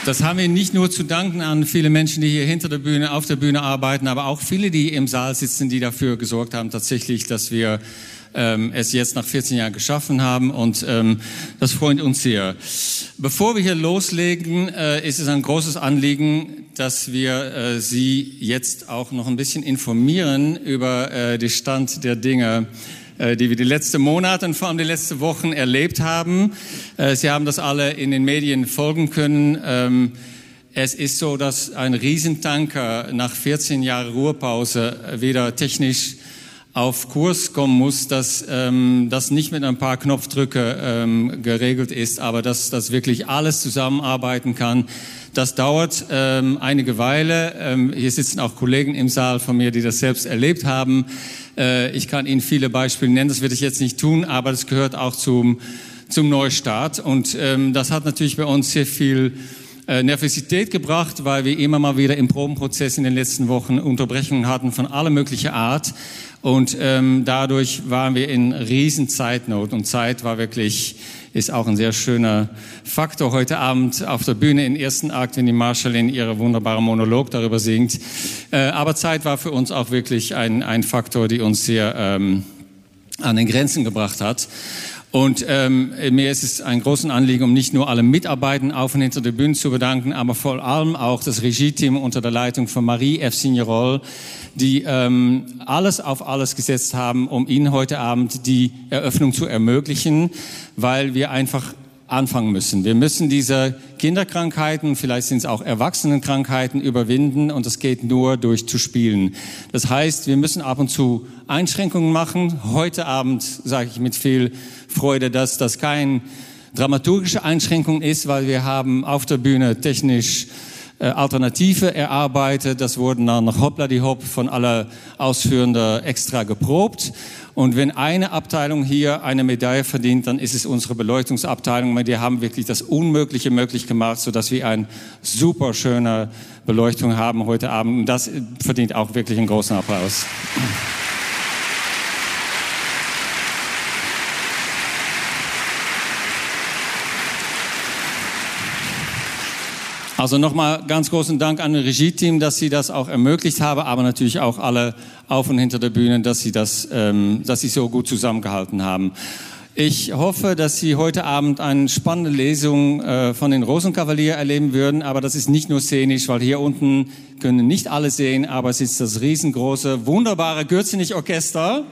Das haben wir nicht nur zu danken an viele Menschen, die hier hinter der Bühne, auf der Bühne arbeiten, aber auch viele, die im Saal sitzen, die dafür gesorgt haben, tatsächlich, dass wir es jetzt nach 14 Jahren geschaffen haben und das freut uns sehr. Bevor wir hier loslegen, ist es ein großes Anliegen, dass wir Sie jetzt auch noch ein bisschen informieren über den Stand der Dinge, die wir die letzten Monate und vor allem die letzten Wochen erlebt haben. Sie haben das alle in den Medien folgen können. Es ist so, dass ein Riesentanker nach 14 Jahren Ruhepause wieder technisch auf Kurs kommen muss, dass das nicht mit ein paar Knopfdrücke geregelt ist, aber dass das wirklich alles zusammenarbeiten kann. Das dauert einige Weile. Hier sitzen auch Kollegen im Saal von mir, die das selbst erlebt haben. Ich kann Ihnen viele Beispiele nennen, das werde ich jetzt nicht tun, aber das gehört auch zum Neustart. Und das hat natürlich bei uns sehr viel Nervosität gebracht, weil wir immer mal wieder im Probenprozess in den letzten Wochen Unterbrechungen hatten von aller möglicher Art. Und dadurch waren wir in riesen Zeitnot. Und Zeit war wirklich, ist auch ein sehr schöner Faktor heute Abend auf der Bühne im ersten Akt, wenn die Marschallin ihre wunderbare Monolog darüber singt. Aber Zeit war für uns auch wirklich ein Faktor, die uns sehr an den Grenzen gebracht hat. Und mir ist es ein großes Anliegen, um nicht nur alle Mitarbeiter auf und hinter der Bühne zu bedanken, aber vor allem auch das Regie-Team unter der Leitung von Marie F. Signerol, die alles auf alles gesetzt haben, um Ihnen heute Abend die Eröffnung zu ermöglichen, weil wir einfach anfangen müssen. Wir müssen diese Kinderkrankheiten, vielleicht sind es auch Erwachsenenkrankheiten, überwinden und das geht nur durch zu spielen. Das heißt, wir müssen ab und zu Einschränkungen machen. Heute Abend sage ich mit viel Freude, dass das keine dramaturgische Einschränkung ist, weil wir haben auf der Bühne technisch Alternative erarbeitet. Das wurden dann noch hoppla-die-hopp von aller Ausführenden extra geprobt. Und wenn eine Abteilung hier eine Medaille verdient, dann ist es unsere Beleuchtungsabteilung. Die haben wirklich das Unmögliche möglich gemacht, sodass wir eine super schöne Beleuchtung haben heute Abend. Und das verdient auch wirklich einen großen Applaus. Also nochmal ganz großen Dank an das Regie-Team, dass sie das auch ermöglicht haben, aber natürlich auch alle auf und hinter der Bühne, dass sie so gut zusammengehalten haben. Ich hoffe, dass Sie heute Abend eine spannende Lesung von den Rosenkavalier erleben würden, aber das ist nicht nur szenisch, weil hier unten können nicht alle sehen, aber es ist das riesengroße, wunderbare Gürzenich-Orchester.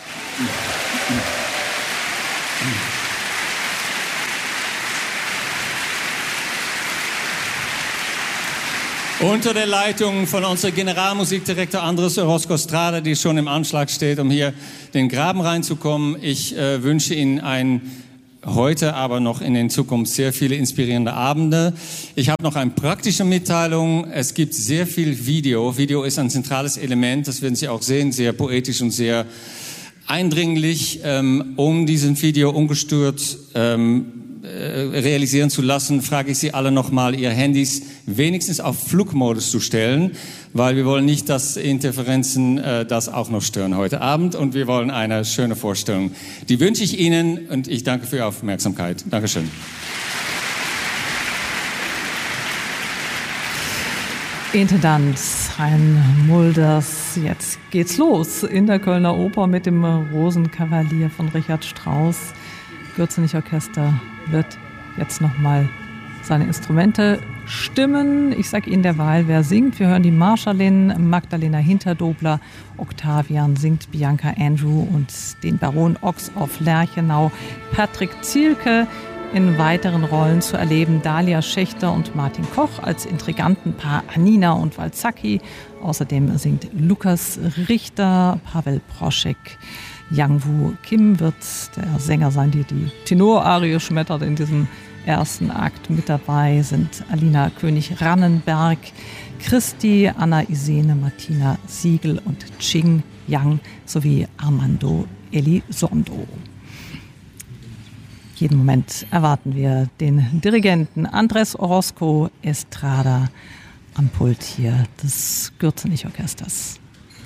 Unter der Leitung von unserem Generalmusikdirektor Andres Orozco Estrada, die schon im Anschlag steht, um hier den Graben reinzukommen. Ich wünsche Ihnen heute, aber noch in der Zukunft sehr viele inspirierende Abende. Ich habe noch eine praktische Mitteilung. Es gibt sehr viel Video. Video ist ein zentrales Element, das werden Sie auch sehen, sehr poetisch und sehr eindringlich, um diesen Video ungestört realisieren zu lassen, frage ich Sie alle nochmal, Ihre Handys wenigstens auf Flugmodus zu stellen, weil wir wollen nicht, dass Interferenzen das auch noch stören heute Abend und wir wollen eine schöne Vorstellung. Die wünsche ich Ihnen und ich danke für Ihre Aufmerksamkeit. Dankeschön. Intendant Hein Mulders, jetzt geht's los in der Kölner Oper mit dem Rosenkavalier von Richard Strauss. Gürzenich-Orchester wird jetzt nochmal seine Instrumente stimmen. Ich sage Ihnen der Wahl, wer singt. Wir hören die Marschallin, Magdalena Hinterdobler, Octavian singt Bianca Andrew und den Baron Ochs auf Lerchenau, Patrick Zielke in weiteren Rollen zu erleben, Dalia Schächter und Martin Koch als Intrigantenpaar Anina und Walzacki. Außerdem singt Lukas Richter, Pavel Proschek. Yang Woo Kim wird der Sänger sein, die Tenorarie schmettert in diesem ersten Akt. Mit dabei sind Alina König-Rannenberg, Christi, Anna Isene, Martina Siegel und Ching Yang sowie Armando Elizondo. Jeden Moment erwarten wir den Dirigenten Andres Orozco Estrada am Pult hier des Gürzenich-Orchesters.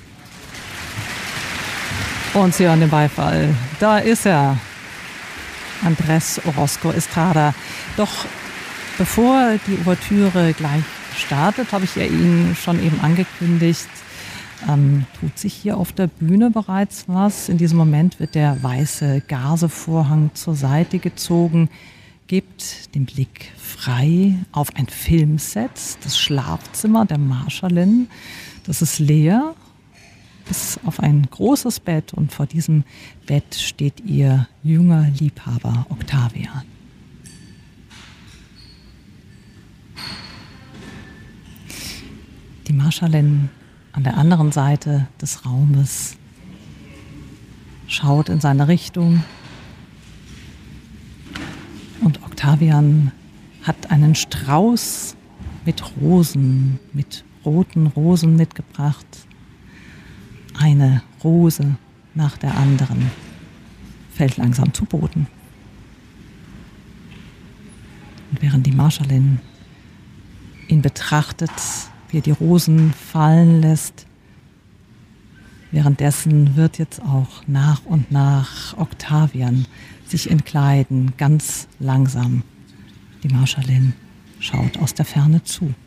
Und Sie hören den Beifall. Da ist er, Andres Orozco Estrada. Doch Bevor die Ouvertüre gleich startet, habe ich ja Ihnen schon eben angekündigt, tut sich hier auf der Bühne bereits was. In diesem Moment wird der weiße Gazevorhang zur Seite gezogen, gibt den Blick frei auf ein Filmset, das Schlafzimmer der Marschallin. Das ist leer, bis auf ein großes Bett, und vor diesem Bett steht ihr junger Liebhaber Octavian. Die Marschallin an der anderen Seite des Raumes schaut in seine Richtung, und Octavian hat einen Strauß mit Rosen, mit roten Rosen mitgebracht. Eine Rose nach der anderen fällt langsam zu Boden. Und während die Marschallin ihn betrachtet, wie er die Rosen fallen lässt, währenddessen wird jetzt auch nach und nach Octavian sich entkleiden, ganz langsam. Die Marschallin schaut aus der Ferne zu.